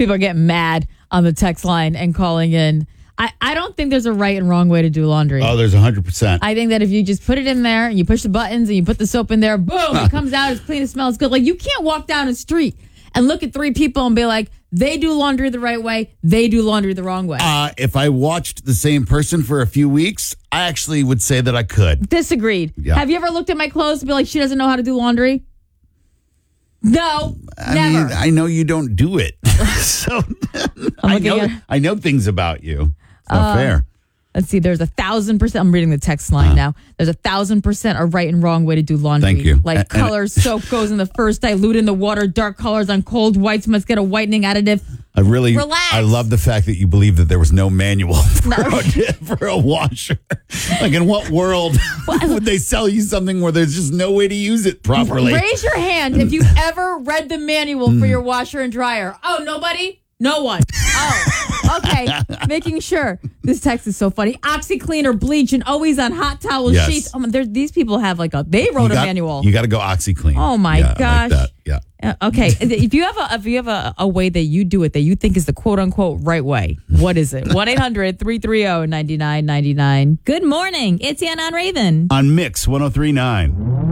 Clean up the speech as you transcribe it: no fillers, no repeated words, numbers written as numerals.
People are getting mad on the text line and calling in. I don't think there's a right and wrong way to do laundry. Oh, there's 100%. I think that if you just put it in there and you push the buttons and you put the soap in there, boom, it comes out, it's clean, it smells good. Like, you can't walk down a street and look at three people and be like, they do laundry the right way, they do laundry the wrong way. If I watched the same person for a few weeks, I actually would say that I could. Disagreed. Yeah. Have you ever looked at my clothes and be like, she doesn't know how to do laundry? No, I never. mean, I know you don't do it. So I know things about you. It's not fair. Let's see, there's 1,000%. I'm reading the text line now. There's 1,000% a right and wrong way to do laundry. Thank you. Like colors, soap goes in the first, dilute in the water, dark colors on cold, whites must get a whitening additive. I love the fact that you believe that there was no manual for a washer. Like, in what world would they sell you something where there's just no way to use it properly? Raise your hand if you've ever read the manual for your washer and dryer. Oh, nobody? No one. Oh, okay. Making sure. This text is so funny. OxyClean or bleach and always on hot towel sheets. Oh, these people have they wrote a manual. You got to go OxyClean. Oh my gosh. Like that. Yeah. Okay. If you have a way that you do it that you think is the quote unquote right way, what is it? 1-800-330-9999. Good morning. It's Anna on Raven. On Mix 103.9.